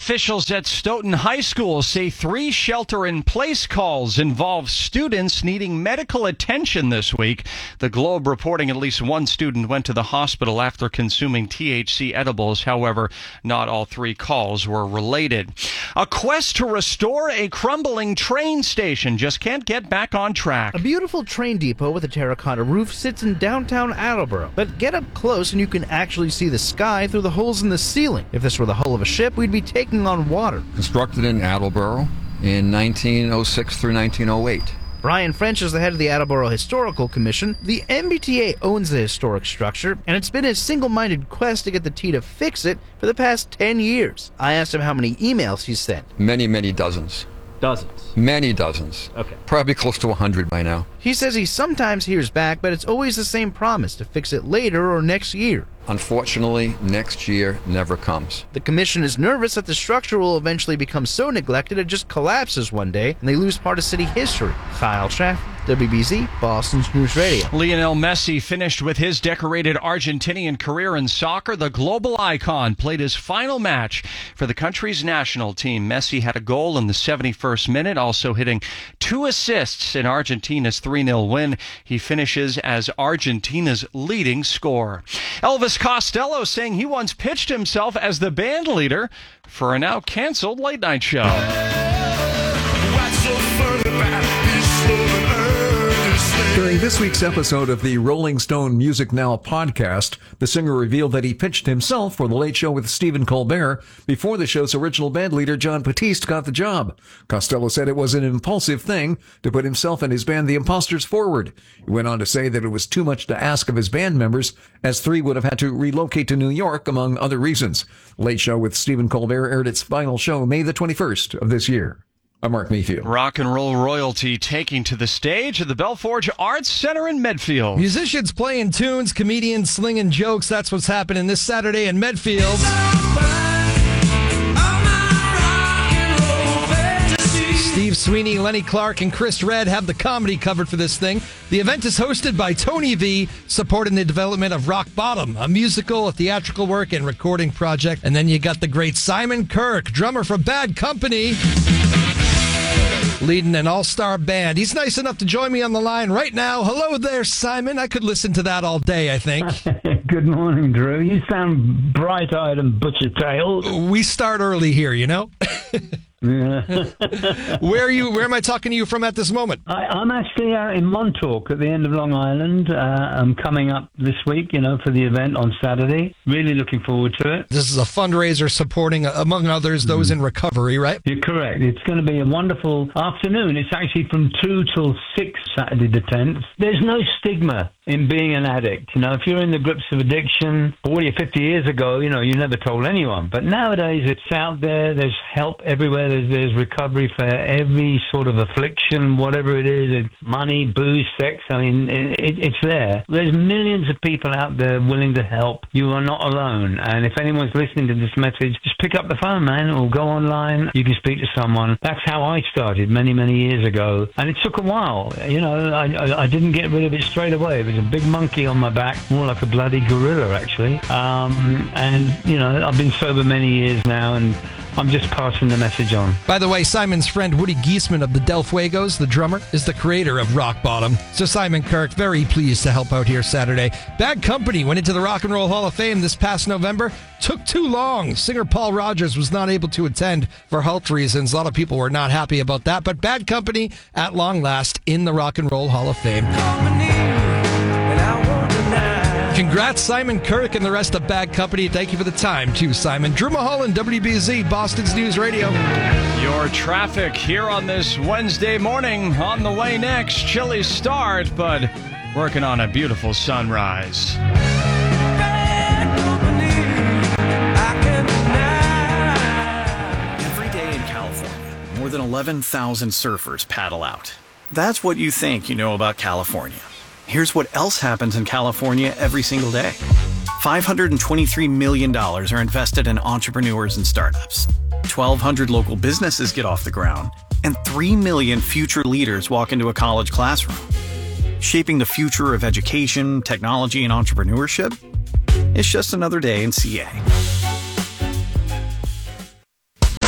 Officials at Stoughton High School say 3 shelter-in-place calls involve students needing medical attention this week. The Globe reporting at least one student went to the hospital after consuming THC edibles. However, not all 3 calls were related. A quest to restore a crumbling train station just can't get back on track. A beautiful train depot with a terracotta roof sits in downtown Attleboro. But get up close and you can actually see the sky through the holes in the ceiling. If this were the hull of a ship, we'd be taking on water. Constructed in Attleboro in 1906 through 1908. Brian French is the head of the Attleboro Historical Commission. The MBTA owns the historic structure, and it's been a single-minded quest to get the T to fix it for the past 10 years. I asked him how many emails he's sent. Many dozens. Dozens? Many dozens. Okay. Probably close to 100 by now. He says he sometimes hears back, but it's always the same promise to fix it later or next year. Unfortunately, next year never comes. The commission is nervous that the structure will eventually become so neglected it just collapses one day and they lose part of city history. Kyle Schaff, WBZ, Boston's News Radio. Lionel Messi finished with his decorated Argentinian career in soccer. The global icon played his final match for the country's national team. Messi had a goal in the 71st minute, also hitting 2 assists in Argentina's 3-0 win. He finishes as Argentina's leading scorer. Elvis Costello saying he once pitched himself as the band leader for a now canceled late night show. During this week's episode of the Rolling Stone Music Now podcast, the singer revealed that he pitched himself for The Late Show with Stephen Colbert before the show's original band leader Jon Batiste got the job. Costello said it was an impulsive thing to put himself and his band The Imposters forward. He went on to say that it was too much to ask of his band members, as 3 would have had to relocate to New York, among other reasons. Late Show with Stephen Colbert aired its final show May the 21st of this year. I'm Mark Mayfield. Rock and roll royalty taking to the stage at the Belforge Arts Center in Medfield. Musicians playing tunes, comedians slinging jokes. That's what's happening this Saturday in Medfield. Steve Sweeney, Lenny Clark, and Chris Redd have the comedy covered for this thing. The event is hosted by Tony V, supporting the development of Rock Bottom, a musical, a theatrical work, and recording project. And then you got the great Simon Kirke, drummer for Bad Company, leading an all-star band. He's nice enough to join me on the line right now. Hello there, Simon. I could listen to that all day, I think. Good morning, Drew. You sound bright-eyed and butcher-tailed. We start early here, you know? Yeah. Where am I talking to you from at this moment? I'm actually out in Montauk at the end of Long Island. I'm coming up this week, for the event on Saturday. Really looking forward to it. This is a fundraiser supporting, among others, those in recovery, right? You're correct. It's going to be a wonderful afternoon. It's actually from 2 till 6 Saturday the 10th. There's no stigma in being an addict. If you're in the grips of addiction 40 or 50 years ago, you never told anyone. But nowadays it's out there. There's help everywhere. There's recovery for every sort of affliction, whatever it is. It's money, booze, sex. It's there. There's millions of people out there willing to help. You are not alone. And if anyone's listening to this message, just pick up the phone, man, or go online. You can speak to someone. That's how I started many, many years ago. And it took a while. I didn't get rid of it straight away. It was a big monkey on my back, more like a bloody gorilla, actually. I've been sober many years now, and I'm just passing the message on. By the way, Simon's friend Woody Giesman of the Del Fuegos, the drummer, is the creator of Rock Bottom. So Simon Kirke, very pleased to help out here Saturday. Bad Company went into the Rock and Roll Hall of Fame this past November. Took too long. Singer Paul Rodgers was not able to attend for health reasons. A lot of people were not happy about that. But Bad Company, at long last, in the Rock and Roll Hall of Fame. Congrats, Simon Kirke and the rest of Bad Company. Thank you for the time, too, Simon. Drew Mulholland, WBZ, Boston's News Radio. Your traffic here on this Wednesday morning. On the way next, chilly start, but working on a beautiful sunrise. Every day in California, more than 11,000 surfers paddle out. That's what you think you know about California. Here's what else happens in California every single day. $523 million are invested in entrepreneurs and startups. 1,200 local businesses get off the ground. And 3 million future leaders walk into a college classroom. Shaping the future of education, technology, and entrepreneurship? It's just another day in CA.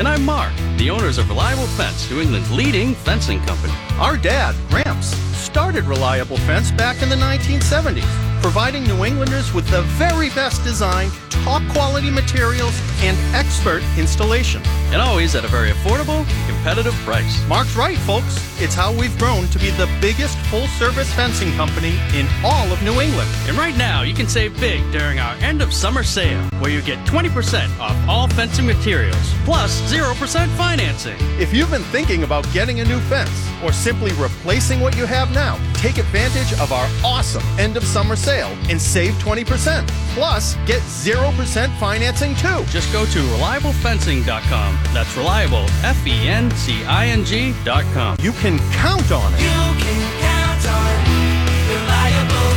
And I'm Mark, the owners of Reliable Fence, New England's leading fencing company. Our dad, Gramps, started Reliable Fence back in the 1970s, providing New Englanders with the very best design, top quality materials, and expert installation. And always at a very affordable, competitive price. Mark's right, folks. It's how we've grown to be the biggest full-service fencing company in all of New England. And right now, you can save big during our end of summer sale, where you get 20% off all fencing materials, plus 0% financing. If you've been thinking about getting a new fence or simply replacing what you have now, take advantage of our awesome end of summer sale and save 20%. Plus, get 0% financing too. Just go to ReliableFencing.com. That's reliable, FENCING.com. You can count on it. You can count on Reliable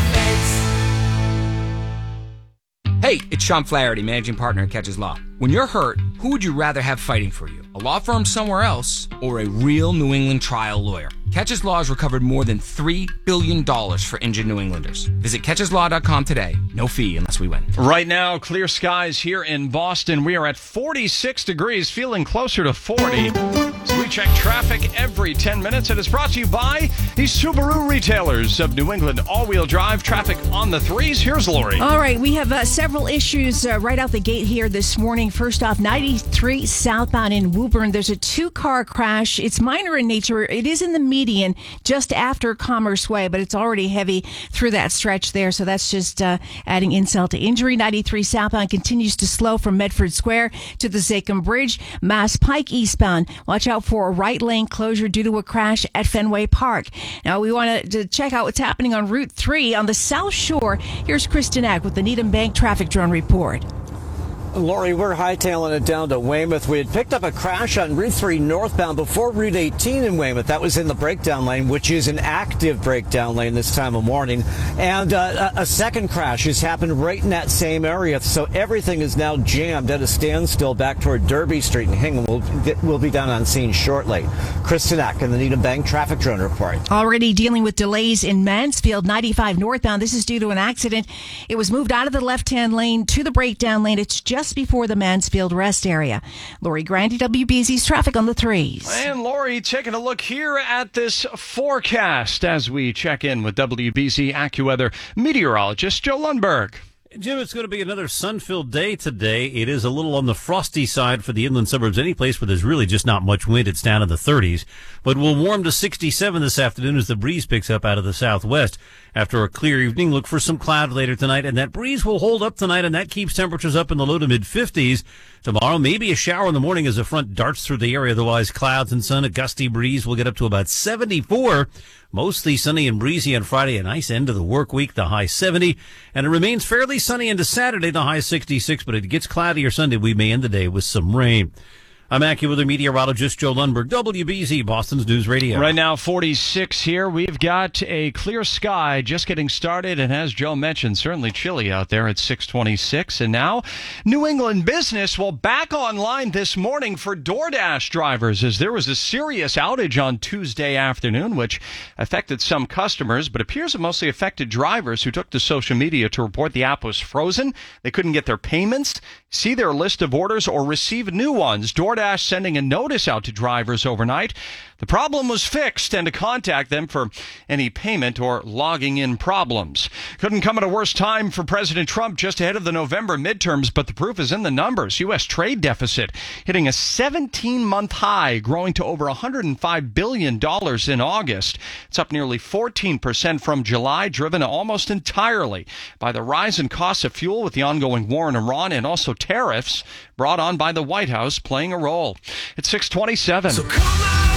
Fence. Hey, it's Sean Flaherty, managing partner at Catches Law. When you're hurt, who would you rather have fighting for you? A law firm somewhere else or a real New England trial lawyer? Catches Law has recovered more than $3 billion for injured New Englanders. Visit catcheslaw.com today. No fee unless we win. Right now, clear skies here in Boston. We are at 46 degrees, feeling closer to 40. So we check traffic every 10 minutes. And it's brought to you by the Subaru retailers of New England. All-wheel drive traffic on the threes. Here's Lori. All right, we have several issues right out the gate here this morning. First off, 93 southbound in Woburn. There's a two-car crash. It's minor in nature. It is in the median just after Commerce Way, but it's already heavy through that stretch there. So that's just adding insult to injury. 93 southbound continues to slow from Medford Square to the Zachem Bridge. Mass Pike eastbound. Watch out for a right lane closure due to a crash at Fenway Park. Now we want to check out what's happening on Route 3 on the South Shore. Here's Kristen Eck with the Needham Bank traffic drone report. Lori, we're hightailing it down to Weymouth. We had picked up a crash on Route 3 northbound before Route 18 in Weymouth. That was in the breakdown lane, which is an active breakdown lane this time of morning. And a second crash has happened right in that same area. So everything is now jammed at a standstill back toward Derby Street and Hingham. We'll be down on scene shortly. Kristen Eck in the Needham Bank traffic drone report. Already dealing with delays in Mansfield, 95 northbound. This is due to an accident. It was moved out of the left-hand lane to the breakdown lane. It's just before the Mansfield rest area. Lori Grandy, WBZ's traffic on the threes. And Lori, taking a look here at this forecast as we check in with WBZ AccuWeather meteorologist Joe Lundberg. Jim, it's going to be another sun-filled day today. It is a little on the frosty side for the inland suburbs. Any place where there's really just not much wind, it's down in the 30s. But we'll warm to 67 this afternoon as the breeze picks up out of the southwest. After a clear evening, look for some cloud later tonight, and that breeze will hold up tonight, and that keeps temperatures up in the low to mid-50s. Tomorrow, maybe a shower in the morning as the front darts through the area. Otherwise, clouds and sun, a gusty breeze will get up to about 74. Mostly sunny and breezy on Friday, a nice end of the work week, the high 70. And it remains fairly sunny into Saturday, the high 66, but it gets cloudier Sunday. We may end the day with some rain. I'm AccuWeather meteorologist Joe Lundberg, WBZ, Boston's News Radio. Right now, 46 here. We've got a clear sky just getting started, and as Joe mentioned, certainly chilly out there at 6:26. And now, New England business will back online this morning for DoorDash drivers as there was a serious outage on Tuesday afternoon, which affected some customers, but appears it mostly affected drivers who took to social media to report the app was frozen. They couldn't get their payments, see their list of orders, or receive new ones. DoorDash sending a notice out to drivers overnight. The problem was fixed, and to contact them for any payment or logging in problems. Couldn't come at a worse time for President Trump just ahead of the November midterms, but the proof is in the numbers. U.S. trade deficit hitting a 17-month high, growing to over $105 billion in August. It's up nearly 14% from July, driven almost entirely by the rise in costs of fuel with the ongoing war in Iran and also tariffs brought on by the White House playing a role. It's 6:27. So come out,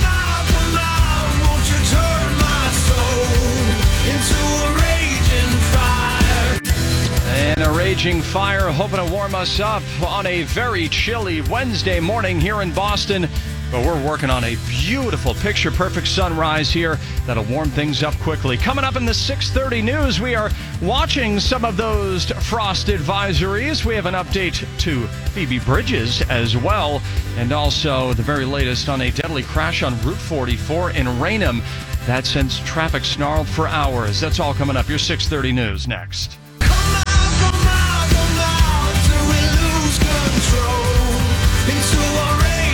won't you turn my soul into a raging fire? And a raging fire hoping to warm us up on a very chilly Wednesday morning here in Boston. But we're working on a beautiful picture-perfect sunrise here that'll warm things up quickly. Coming up in the 6:30 news, we are watching some of those frost advisories. We have an update to Phoebe Bridges as well, and also the very latest on a deadly crash on Route 44 in Raynham that sends traffic snarled for hours. That's all coming up. Your 6:30 news next. Come out, till we lose control into a raging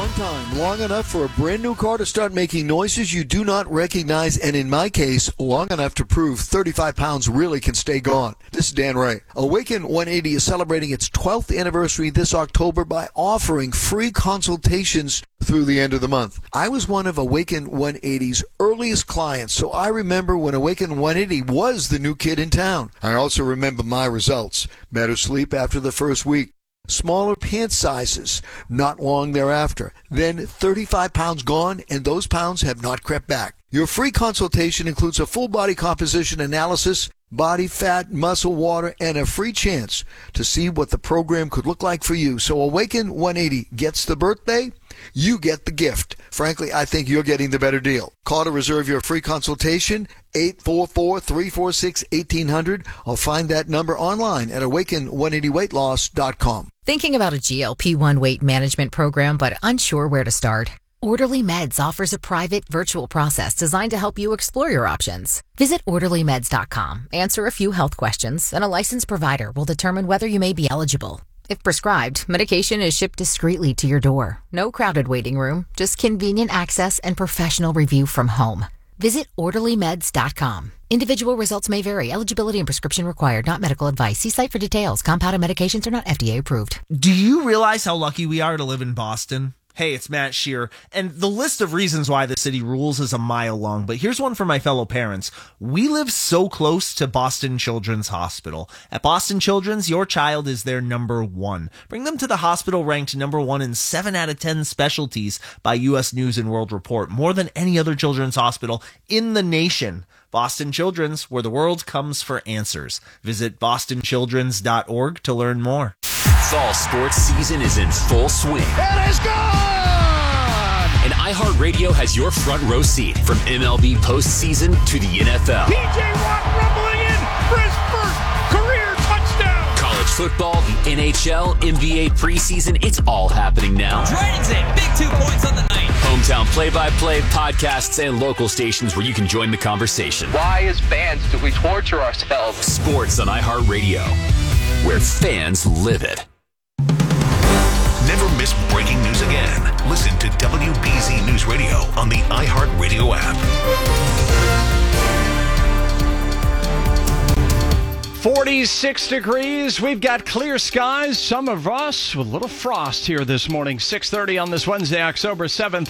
long time, long enough for a brand new car to start making noises you do not recognize, and in my case, long enough to prove 35 pounds really can stay gone. This is Dan Ray. Awaken 180 is celebrating its 12th anniversary this October by offering free consultations through the end of the month. I was one of Awaken 180's earliest clients, so I remember when Awaken 180 was the new kid in town. I also remember my results. Better sleep after the first week. Smaller pant sizes not long thereafter. Then 35 pounds gone, and those pounds have not crept back. Your free consultation includes a full body composition analysis, body fat, muscle, water, and a free chance to see what the program could look like for you. So Awaken 180 gets the birthday, you get the gift. Frankly, I think you're getting the better deal. Call to reserve your free consultation, 844-346-1800, or find that number online at awaken180weightloss.com. Thinking about a GLP-1 weight management program but unsure where to start? Orderly Meds offers a private virtual process designed to help you explore your options. Visit orderlymeds.com, answer a few health questions, and a licensed provider will determine whether you may be eligible. If prescribed, medication is shipped discreetly to your door. No crowded waiting room, just convenient access and professional review from home. Visit orderlymeds.com. Individual results may vary. Eligibility and prescription required. Not medical advice. See site for details. Compounded medications are not FDA approved. Do you realize how lucky we are to live in Boston? Hey, it's Matt Shear, and the list of reasons why the city rules is a mile long, but here's one for my fellow parents. We live so close to Boston Children's Hospital. At Boston Children's, your child is their number one. Bring them to the hospital ranked number one in 7 out of 10 specialties by U.S. News and World Report, more than any other children's hospital in the nation. Boston Children's, where the world comes for answers. Visit bostonchildrens.org to learn more. Fall sports season is in full swing. It is gone! And iHeartRadio has your front row seat from MLB postseason to the NFL. P.J. Watt rumbling in for his first career touchdown! College football, the NHL, NBA preseason, it's all happening now. Dragons in, big 2 points on the night. Hometown play-by-play, podcasts, and local stations where you can join the conversation. Why, as fans, do we torture ourselves? Sports on iHeartRadio, where fans live it. Never miss breaking news again. Listen to WBZ News Radio on the iHeartRadio app. 46 degrees. We've got clear skies. Some of us with a little frost here this morning. 6:30 on this Wednesday, October 7th,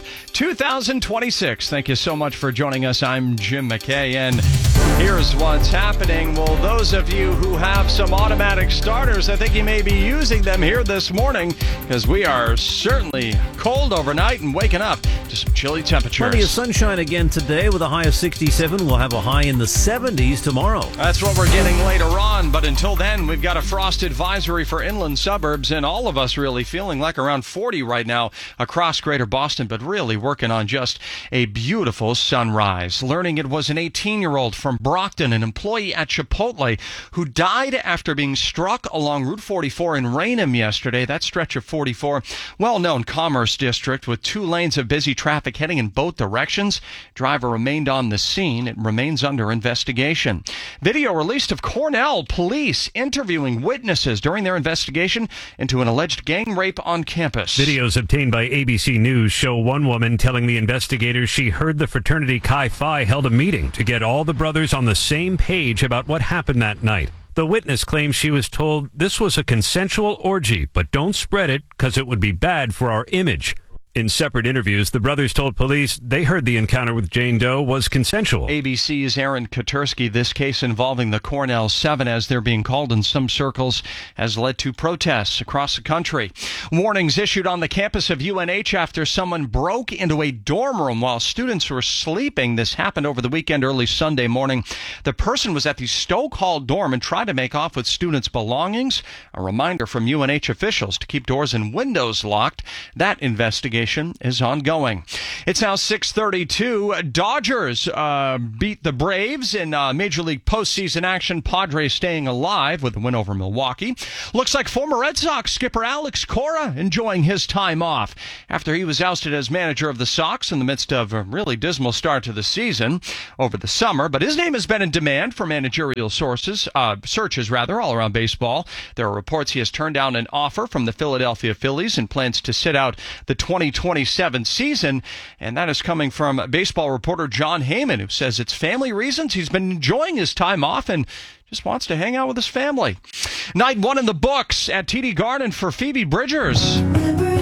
2026. Thank you so much for joining us. I'm Jim McKay, and here's what's happening. Well, those of you who have some automatic starters, I think you may be using them here this morning because we are certainly cold overnight and waking up to some chilly temperatures. Plenty of sunshine again today with a high of 67. We'll have a high in the 70s tomorrow. That's what we're getting later on, but until then, we've got a frost advisory for inland suburbs, and all of us really feeling like around 40 right now across greater Boston, but really working on just a beautiful sunrise. Learning it was an 18-year-old from Brockton, an employee at Chipotle, who died after being struck along Route 44 in Raynham yesterday. That stretch of 44, well-known commerce district with 2 lanes of busy traffic heading in both directions. Driver remained on the scene. It remains under investigation. Video released of Cornell police interviewing witnesses during their investigation into an alleged gang rape on campus. Videos obtained by ABC News show one woman telling the investigators she heard the fraternity Chi Phi held a meeting to get all the brothers on the same page about what happened that night. The witness claims she was told this was a consensual orgy, but don't spread it because it would be bad for our image. In separate interviews, the brothers told police they heard the encounter with Jane Doe was consensual. ABC's Aaron Katursky. This case involving the Cornell 7, as they're being called in some circles, has led to protests across the country. Warnings issued on the campus of UNH after someone broke into a dorm room while students were sleeping. This happened over the weekend, early Sunday morning. The person was at the Stoke Hall dorm and tried to make off with students' belongings. A reminder from UNH officials to keep doors and windows locked. That investigation is ongoing. It's now 6:32. Dodgers beat the Braves in Major League postseason action. Padres staying alive with a win over Milwaukee. Looks like former Red Sox skipper Alex Cora enjoying his time off after he was ousted as manager of the Sox in the midst of a really dismal start to the season over the summer. But his name has been in demand for managerial searches all around baseball. There are reports he has turned down an offer from the Philadelphia Phillies and plans to sit out the 2020 2027 season. And that is coming from baseball reporter John Heyman, who says it's family reasons. He's been enjoying his time off and just wants to hang out with his family. Night 1 in the books at TD Garden for Phoebe Bridgers.